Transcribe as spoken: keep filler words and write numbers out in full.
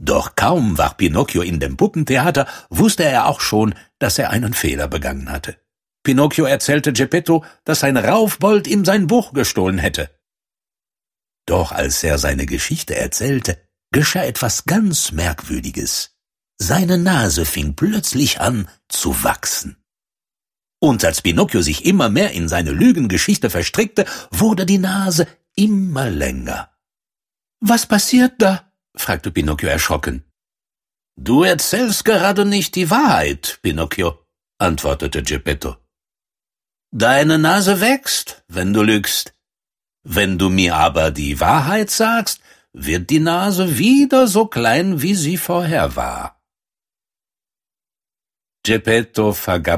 Doch kaum war Pinocchio in dem Puppentheater, wusste er auch schon, dass er einen Fehler begangen hatte. Pinocchio erzählte Geppetto, dass ein Raufbold ihm sein Buch gestohlen hätte. Doch als er seine Geschichte erzählte, geschah etwas ganz Merkwürdiges. Seine Nase fing plötzlich an zu wachsen. Und als Pinocchio sich immer mehr in seine Lügengeschichte verstrickte, wurde die Nase immer länger. »Was passiert da?« fragte Pinocchio erschrocken. »Du erzählst gerade nicht die Wahrheit, Pinocchio«, antwortete Geppetto. »Deine Nase wächst, wenn du lügst. Wenn du mir aber die Wahrheit sagst, wird die Nase wieder so klein, wie sie vorher war.« Geppetto vergaß